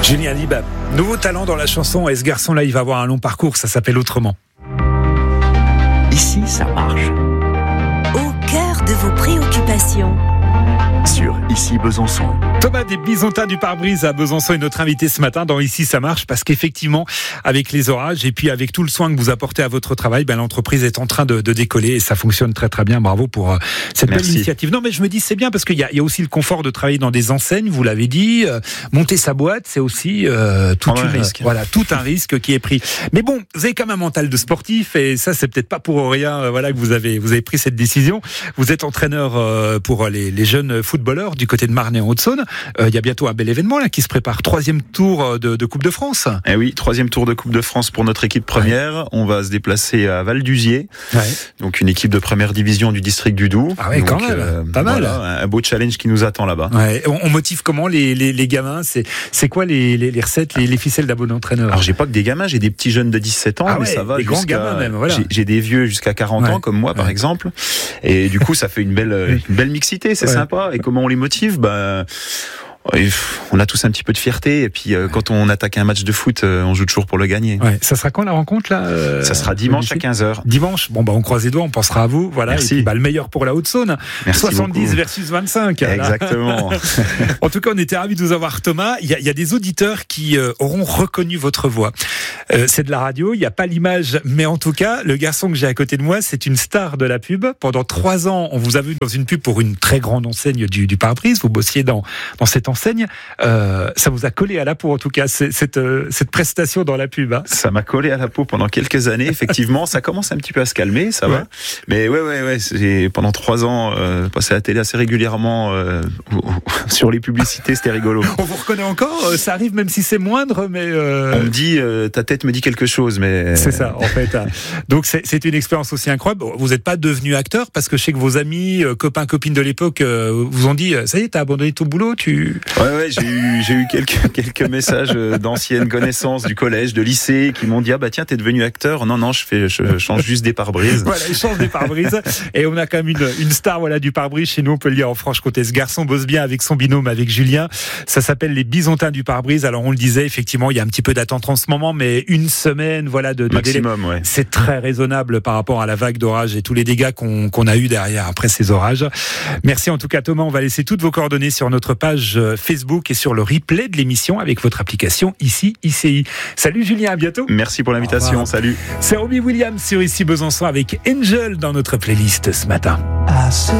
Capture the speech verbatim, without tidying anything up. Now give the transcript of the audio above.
Julien Lieb, nouveau talent dans la chanson, et ce garçon-là, il va avoir un long parcours, ça s'appelle Autrement. Ici, ça marche. Au cœur de vos préoccupations. Sur Ici Besançon. Thomas des Bisontins du pare-brise à Besançon est notre invité ce matin dans Ici ça marche, parce qu'effectivement avec les orages et puis avec tout le soin que vous apportez à votre travail, ben, l'entreprise est en train de, de décoller et ça fonctionne très très bien. Bravo pour euh, cette Merci. belle initiative. Non mais je me dis c'est bien parce qu'il y a, il y a aussi le confort de travailler dans des enseignes, vous l'avez dit, euh, monter sa boîte c'est aussi euh, tout un une, risque. Euh, voilà, tout un risque qui est pris. Mais bon, vous avez quand même un mental de sportif et ça c'est peut-être pas pour rien euh, voilà, que vous avez, vous avez pris cette décision. Vous êtes entraîneur euh, pour les, les jeunes footballeurs du côté de Marne et en Haute-Saône. Euh, il y a bientôt un bel événement là qui se prépare, troisième tour de, de Coupe de France. Eh oui, troisième tour de Coupe de France pour notre équipe première. Ouais. On va se déplacer à Val-d'Uzier, ouais. Donc une équipe de première division du district du Doubs. Ah ouais, donc, quand même, euh, pas mal. Voilà, un beau challenge qui nous attend là-bas. Ouais. On, on motive comment les, les, les gamins? C'est, c'est quoi les, les, les recettes, les, les ficelles d'un bon entraîneur? Alors j'ai pas que des gamins, j'ai des petits jeunes de dix-sept ans, ah mais ouais, ça va des jusqu'à... grands gamins même. Voilà. J'ai, j'ai des vieux jusqu'à quarante ouais. ans comme moi par ouais. exemple, et du coup ça fait une belle, une belle mixité, c'est ouais. sympa. Et comment on les motive? Ben on a tous un petit peu de fierté et puis euh, quand on attaque un match de foot, euh, on joue toujours pour le gagner. Ouais. Ça sera quand la rencontre là euh, Ça sera dimanche à quinze heures. Dimanche. Bon bah on croise les doigts, on pensera à vous. Voilà. Merci. Et puis, bah, le meilleur pour la Haute-Saône. Merci soixante-dix beaucoup. versus vingt-cinq. Exactement. En tout cas, on était ravis de vous avoir, Thomas. Il y a, il y a des auditeurs qui euh, auront reconnu votre voix. Euh, c'est de la radio, il n'y a pas l'image, mais en tout cas, le garçon que j'ai à côté de moi, c'est une star de la pub. Pendant trois ans, on vous a vu dans une pub pour une très grande enseigne du, du pare-brise. Vous bossiez dans dans cette enseigne. Euh, Euh, ça vous a collé à la peau en tout cas c'est, cette, euh, cette prestation dans la pub hein. Ça m'a collé à la peau pendant quelques années effectivement. Ça commence un petit peu à se calmer, ça ouais. va, mais ouais ouais ouais c'est, pendant trois ans euh, passer à la télé assez régulièrement euh, sur les publicités, c'était rigolo. On vous reconnaît encore, ça arrive même si c'est moindre, mais euh... on me dit euh, ta tête me dit quelque chose, mais c'est ça en fait. Donc c'est, c'est une expérience aussi incroyable. Vous n'êtes pas devenu acteur parce que je sais que vos amis, copains, copines de l'époque euh, vous ont dit ça y est, t'as abandonné ton boulot, tu ouais ouais j'ai eu J'ai eu quelques, quelques messages d'anciennes connaissances du collège, de lycée, qui m'ont dit ah bah tiens t'es devenu acteur. Non non je fais je change juste des pare-brises. Voilà, il change des pare-brises et on a quand même une, une star voilà du pare-brise chez nous, on peut le dire en Franche-Comté. Ce garçon bosse bien avec son binôme, avec Julien. Ça s'appelle les Bisontins du pare-brise. Alors on le disait effectivement il y a un petit peu d'attente en ce moment, mais une semaine voilà de, de maximum délai, ouais. C'est très raisonnable par rapport à la vague d'orage et tous les dégâts qu'on, qu'on a eu derrière après ces orages. Merci en tout cas Thomas. On va laisser toutes vos coordonnées sur notre page Facebook et sur le replay de l'émission avec votre application Ici I C I. Salut Julien, à bientôt. Merci pour l'invitation, salut. C'est Robbie Williams sur Ici Besançon avec Angel dans notre playlist ce matin.